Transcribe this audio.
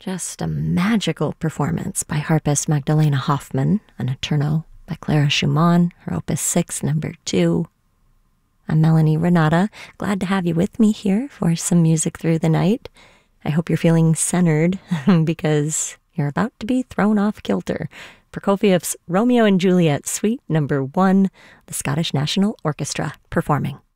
Just a magical performance by harpist Magdalena Hoffman, a Notturno by Clara Schumann, her Opus 6, number 2. I'm Melanie Renata, glad to have you with me here for some music through the night. I hope you're feeling centered because you're about to be thrown off kilter. Prokofiev's Romeo and Juliet, Suite number 1, the Scottish National Orchestra performing.